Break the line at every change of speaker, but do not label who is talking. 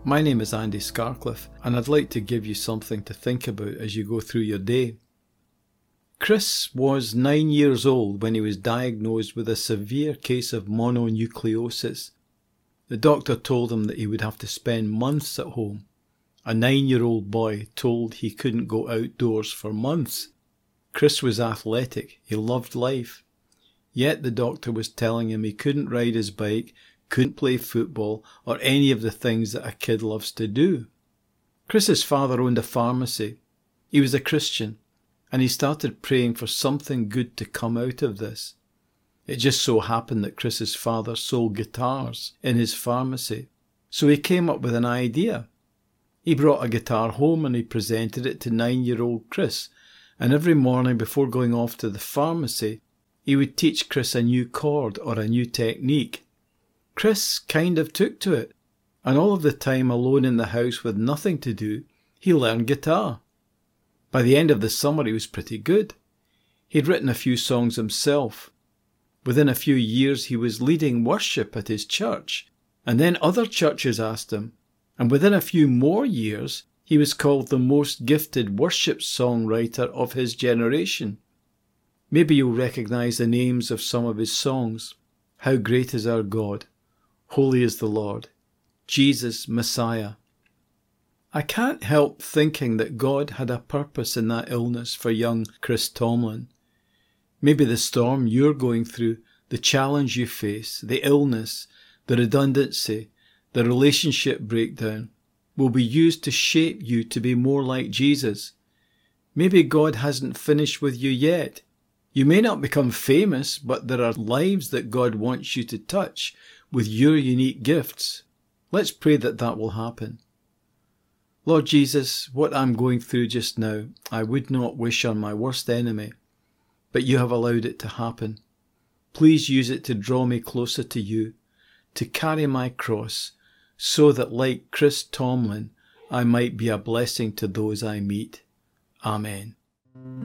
My name is Andy Scarcliffe, and I'd like to give you something to think about as you go through your day. Chris was 9 years old when he was diagnosed with a severe case of mononucleosis. The doctor told him that he would have to spend months at home. A 9-year-old boy told he couldn't go outdoors for months. Chris was athletic, he loved life. Yet the doctor was telling him he couldn't ride his bike, couldn't play football, or any of the things that a kid loves to do. Chris's father owned a pharmacy. He was a Christian, and he started praying for something good to come out of this. It just so happened that Chris's father sold guitars in his pharmacy, so he came up with an idea. He brought a guitar home and he presented it to 9-year-old Chris, and every morning before going off to the pharmacy, he would teach Chris a new chord or a new technique. Chris kind of took to it, and all of the time alone in the house with nothing to do, he learned guitar. By the end of the summer he was pretty good. He'd written a few songs himself. Within a few years he was leading worship at his church, and then other churches asked him, and within a few more years he was called the most gifted worship songwriter of his generation. Maybe you'll recognise the names of some of his songs. How Great Is Our God, Holy is the Lord, Jesus, Messiah. I can't help thinking that God had a purpose in that illness for young Chris Tomlin. Maybe the storm you're going through, the challenge you face, the illness, the redundancy, the relationship breakdown, will be used to shape you to be more like Jesus. Maybe God hasn't finished with you yet. You may not become famous, but there are lives that God wants you to touch with your unique gifts. Let's pray that that will happen. Lord Jesus, what I'm going through just now, I would not wish on my worst enemy, but you have allowed it to happen. Please use it to draw me closer to you, to carry my cross, so that like Chris Tomlin, I might be a blessing to those I meet. Amen.